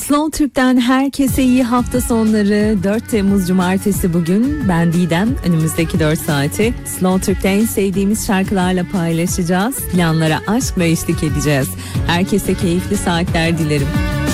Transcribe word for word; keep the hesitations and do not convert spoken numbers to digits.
Slow Türk'ten herkese iyi hafta sonları. dört Temmuz Cumartesi bugün. Ben Didem. Önümüzdeki dört saati Slow Türk'te en sevdiğimiz şarkılarla paylaşacağız. Planlara aşkla eşlik edeceğiz. Herkese keyifli saatler dilerim.